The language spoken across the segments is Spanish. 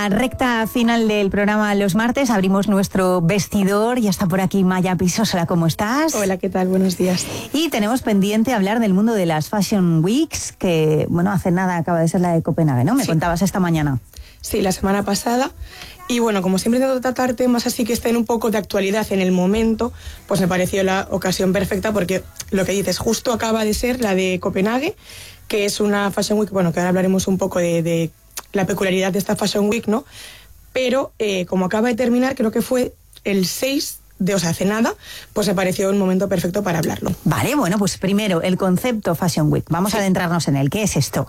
la recta final del programa los martes abrimos nuestro vestidor. Ya está por aquí Maya Pisos. Hola, ¿cómo estás? Hola, ¿qué tal? Buenos días. Y tenemos pendiente hablar del mundo de las Fashion Weeks, que, bueno, hace nada acaba de ser la de Copenhague, ¿no? Me contabas esta mañana. Sí, la semana pasada. Y bueno, como siempre intento tratar temas así que estén un poco de actualidad en el momento, pues me pareció la ocasión perfecta porque lo que dices, justo acaba de ser la de Copenhague, que es una Fashion Week, bueno, que ahora hablaremos un poco de la peculiaridad de esta Fashion Week, ¿no? Pero como acaba de terminar, creo que fue el 6 o sea, hace nada, pues me pareció un momento perfecto para hablarlo. Vale, bueno, pues primero, el concepto Fashion Week. Vamos a adentrarnos en él. ¿Qué es esto?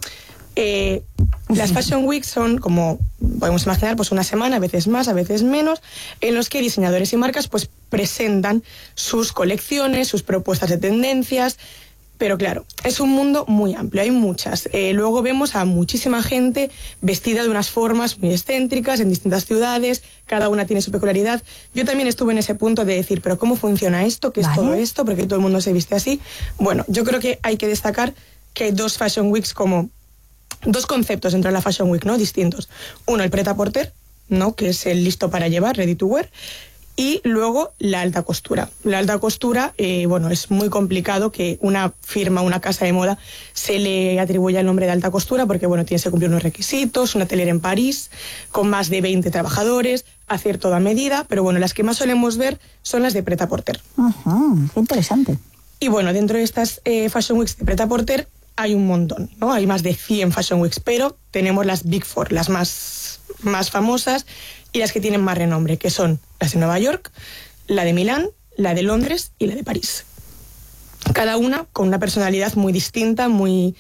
Las Fashion Weeks son, como podemos imaginar, pues una semana, a veces más, a veces menos, en los que diseñadores y marcas pues presentan sus colecciones, sus propuestas de tendencias. Pero claro, es un mundo muy amplio, hay muchas. Luego vemos a muchísima gente vestida de unas formas muy excéntricas en distintas ciudades, cada una tiene su peculiaridad. Yo también estuve en ese punto de decir, pero ¿cómo funciona esto? ¿Qué es todo esto? Porque todo el mundo se viste así. Bueno, yo creo que hay que destacar que hay dos Fashion Weeks como dos conceptos dentro de la Fashion Week, ¿no? Distintos. Uno, el prêt-à-porter, ¿no? Que es el listo para llevar, ready to wear. Y luego la alta costura. La alta costura, bueno, es muy complicado que una firma, una casa de moda, se le atribuya el nombre de alta costura porque, bueno, tienes que cumplir unos requisitos, un atelier en París, con más de 20 trabajadores, hacer todo a medida, pero bueno, las que más solemos ver son las de prêt-à-porter. Qué interesante. Y bueno, dentro de estas Fashion Weeks de prêt-à-porter hay un montón, ¿no? Hay más de 100 Fashion Weeks, pero tenemos las Big Four, las más famosas y las que tienen más renombre, que son las de Nueva York, la de Milán, la de Londres y la de París. Cada una con una personalidad muy distinta, muy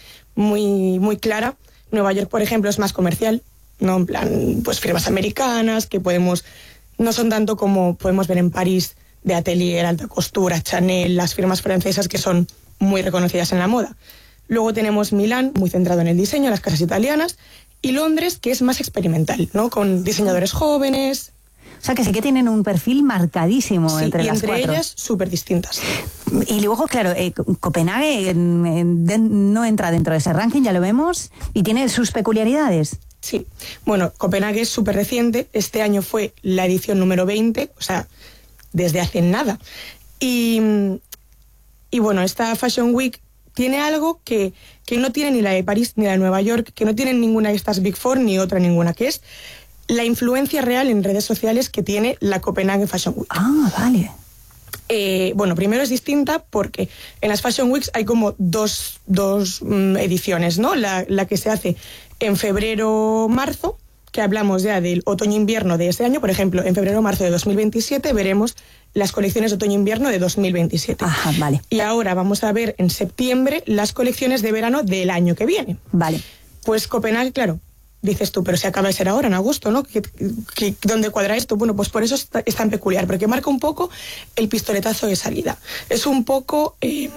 clara. Nueva York, por ejemplo, es más comercial, ¿no? En plan, pues firmas americanas que no son tanto como podemos ver en París, de atelier, alta costura, Chanel, las firmas francesas que son muy reconocidas en la moda. Luego tenemos Milán, muy centrado en el diseño, las casas italianas, y Londres, que es más experimental, ¿no? Con diseñadores jóvenes. O sea, que sí que tienen un perfil marcadísimo entre las cuatro. Entre ellas, súper distintas. Y luego, claro, Copenhague no entra dentro de ese ranking, ya lo vemos, y tiene sus peculiaridades. Sí. Bueno, Copenhague es súper reciente. Este año fue la edición número 20, o sea, desde hace nada. Y bueno, esta Fashion Week tiene algo que no tiene ni la de París ni la de Nueva York, que no tienen ninguna de estas Big Four ni otra ninguna, que es la influencia real en redes sociales que tiene la Copenhague Fashion Week. Ah, vale. Bueno, primero es distinta porque en las Fashion Weeks hay como dos ediciones, ¿no? La que se hace en febrero-marzo, que hablamos ya del otoño-invierno de ese año. Por ejemplo, en febrero-marzo de 2027 veremos las colecciones de otoño-invierno de 2027. Ajá, vale. Y ahora vamos a ver en septiembre las colecciones de verano del año que viene. Vale. Pues Copenhague, claro, dices tú, pero se acaba de ser ahora, en agosto, ¿no? ¿Dónde cuadra esto? Bueno, pues por eso es tan peculiar, porque marca un poco el pistoletazo de salida. Es un poco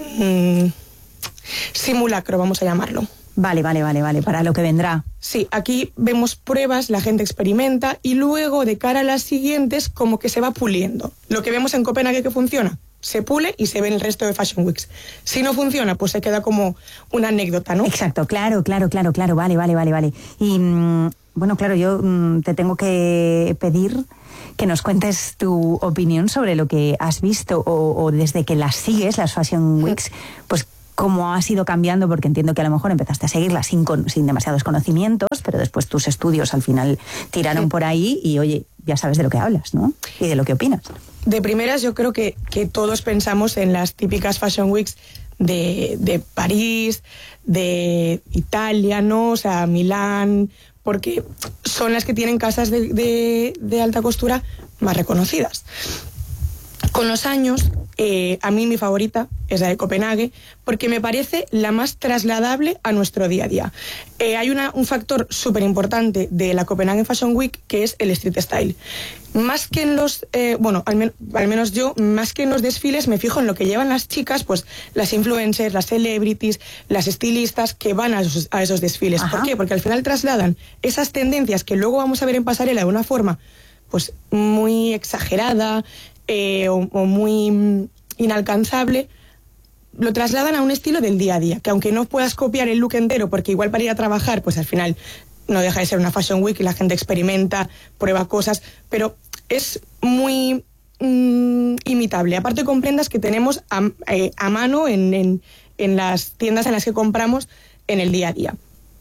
simulacro, vamos a llamarlo. Vale, para lo que vendrá. Sí, aquí vemos pruebas, la gente experimenta y luego de cara a las siguientes como que se va puliendo. Lo que vemos en Copenhague que funciona, se pule y se ve en el resto de Fashion Weeks. Si no funciona, pues se queda como una anécdota, ¿no? Exacto, claro. Vale. Y bueno, claro, yo te tengo que pedir que nos cuentes tu opinión sobre lo que has visto o desde que las sigues, las Fashion Weeks, pues cómo has ido cambiando, porque entiendo que a lo mejor empezaste a seguirla sin demasiados conocimientos, pero después tus estudios al final tiraron por ahí y, oye, ya sabes de lo que hablas, ¿no? Y de lo que opinas. De primeras, yo creo que todos pensamos en las típicas Fashion Weeks de París, de Italia, ¿no? O sea, Milán, porque son las que tienen casas de alta costura más reconocidas. Con los años, a mí mi favorita es la de Copenhague, porque me parece la más trasladable a nuestro día a día. Hay un factor súper importante de la Copenhague Fashion Week, que es el street style. Más que en los, al menos yo, más que en los desfiles, me fijo en lo que llevan las chicas, pues las influencers, las celebrities, las estilistas que van a esos desfiles. Ajá. ¿Por qué? Porque al final trasladan esas tendencias que luego vamos a ver en pasarela de una forma pues muy exagerada, o muy inalcanzable, lo trasladan a un estilo del día a día, que aunque no puedas copiar el look entero, porque igual para ir a trabajar, pues al final no deja de ser una Fashion Week y la gente experimenta, prueba cosas, pero es muy imitable. Aparte con prendas que tenemos a mano en las tiendas en las que compramos en el día a día.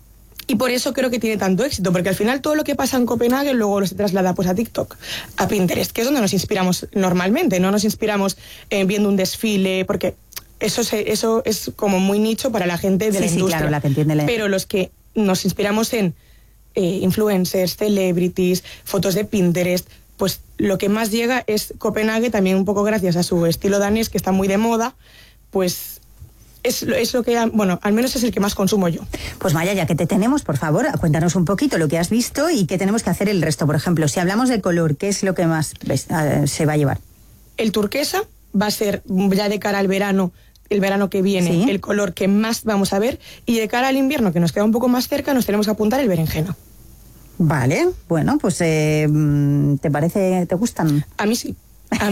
Y por eso creo que tiene tanto éxito, porque al final todo lo que pasa en Copenhague luego se traslada pues a TikTok, a Pinterest, que es donde nos inspiramos normalmente, no nos inspiramos viendo un desfile, porque eso es como muy nicho para la gente de la industria. Claro, la que entiende Pero los que nos inspiramos en influencers, celebrities, fotos de Pinterest, pues lo que más llega es Copenhague, también un poco gracias a su estilo danés, que está muy de moda, pues es lo que, bueno, al menos es el que más consumo yo. Pues Maya, ya que te tenemos, por favor, cuéntanos un poquito lo que has visto y qué tenemos que hacer el resto. Por ejemplo, si hablamos de color, ¿qué es lo que más se va a llevar? El turquesa va a ser ya de cara al verano, el verano que viene, ¿sí?, el color que más vamos a ver, y de cara al invierno, que nos queda un poco más cerca, nos tenemos que apuntar el berenjena. Vale, bueno, pues ¿te parece, te gustan? A mí sí.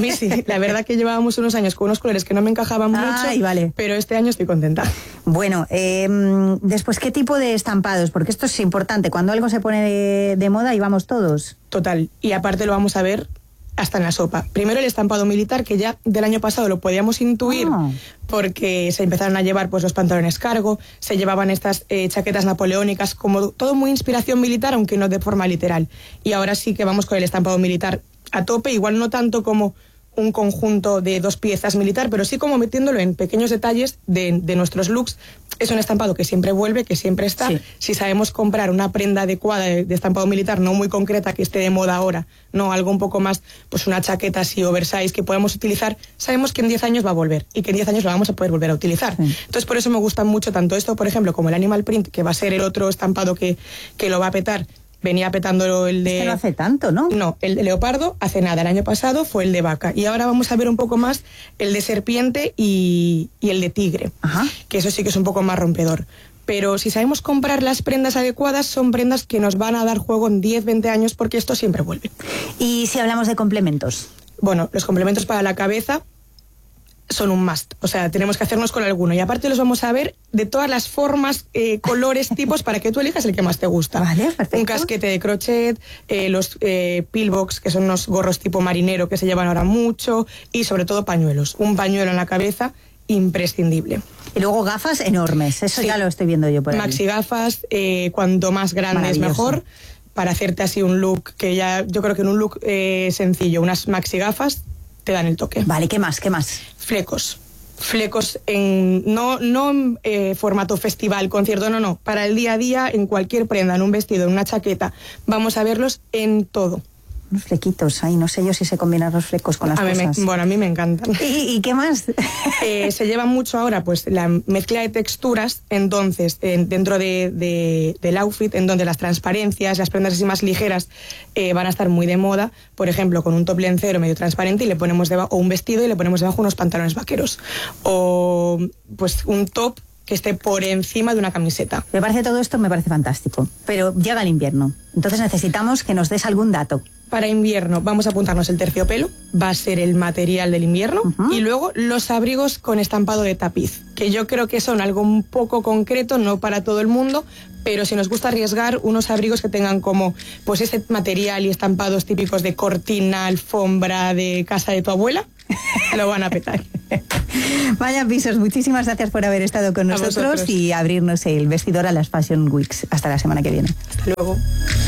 La verdad que llevábamos unos años con unos colores que no me encajaban mucho, vale, pero este año estoy contenta. Bueno, después, ¿qué tipo de estampados? Porque esto es importante, cuando algo se pone de moda y vamos todos. Total, y aparte lo vamos a ver hasta en la sopa. Primero el estampado militar, que ya del año pasado lo podíamos intuir, porque se empezaron a llevar pues los pantalones cargo, se llevaban estas chaquetas napoleónicas, como todo muy inspiración militar, aunque no de forma literal. Y ahora sí que vamos con el estampado militar a tope, igual no tanto como un conjunto de 2 piezas militar, pero sí como metiéndolo en pequeños detalles de nuestros looks. Es un estampado que siempre vuelve, que siempre está. Sí. Si sabemos comprar una prenda adecuada de estampado militar, no muy concreta, que esté de moda ahora, no, algo un poco más, pues una chaqueta así oversize que podemos utilizar, sabemos que en 10 años va a volver y que en 10 años lo vamos a poder volver a utilizar. Sí. Entonces por eso me gusta mucho tanto esto, por ejemplo, como el animal print, que va a ser el otro estampado que lo va a petar. Venía petando el de... Es que no hace tanto, ¿no? No, el de leopardo hace nada. El año pasado fue el de vaca. Y ahora vamos a ver un poco más el de serpiente y el de tigre. Ajá. Que eso sí que es un poco más rompedor. Pero si sabemos comprar las prendas adecuadas, son prendas que nos van a dar juego en 10, 20 años, porque esto siempre vuelve. ¿Y si hablamos de complementos? Bueno, los complementos para la cabeza son un must, o sea, tenemos que hacernos con alguno, y aparte los vamos a ver de todas las formas, colores, tipos, para que tú elijas el que más te gusta. Vale, perfecto. Un casquete de crochet, los pillbox, que son unos gorros tipo marinero que se llevan ahora mucho, y sobre todo pañuelos. Un pañuelo en la cabeza, imprescindible. Y luego gafas enormes, eso sí, ya lo estoy viendo yo por ahí. Maxi gafas, cuanto más grande es mejor, para hacerte así un look, que ya, yo creo que en un look sencillo, unas maxi gafas te dan el toque. Vale, ¿qué más? ¿Qué más? Flecos en no en formato festival, concierto, no, para el día a día, en cualquier prenda, en un vestido, en una chaqueta, vamos a verlos en todo. Unos flequitos, ay, no sé yo si se combinan los flecos con las cosas. Bueno, a mí me encantan. ¿Y qué más? Se lleva mucho ahora pues la mezcla de texturas, entonces dentro del outfit, en donde las transparencias, las prendas así más ligeras van a estar muy de moda, por ejemplo, con un top lencero medio transparente y le ponemos debajo, o un vestido y le ponemos debajo unos pantalones vaqueros, o pues un top que esté por encima de una camiseta. Me parece todo esto, me parece fantástico, pero llega el invierno, entonces necesitamos que nos des algún dato. Para invierno vamos a apuntarnos el terciopelo, va a ser el material del invierno, y luego los abrigos con estampado de tapiz, que yo creo que son algo un poco concreto, no para todo el mundo, pero si nos gusta arriesgar, unos abrigos que tengan como pues ese material y estampados típicos de cortina, alfombra de casa de tu abuela, lo van a petar. Maya Pisos, muchísimas gracias por haber estado con nosotros y abrirnos el vestidor a las Fashion Weeks. Hasta la semana que viene. Hasta luego.